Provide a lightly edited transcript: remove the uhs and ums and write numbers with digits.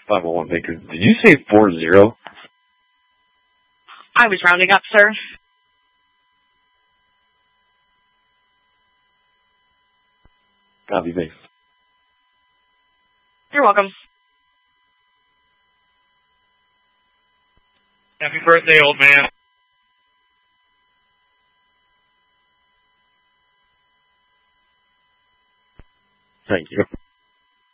501 Baker. Did you say 40? I was rounding up, sir. Copy, base. You're welcome. Happy birthday, old man. Thank you.